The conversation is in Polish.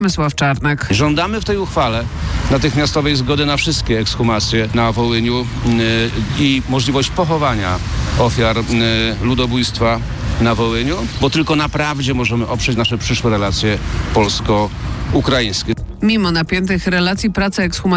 Przemysław Czarnek. Żądamy w tej uchwale natychmiastowej zgody na wszystkie ekshumacje na Wołyniu i możliwość pochowania ofiar ludobójstwa na Wołyniu, bo tylko na prawdzie możemy oprzeć nasze przyszłe relacje polsko-ukraińskie. Mimo napiętych relacji prace ekshumacyjne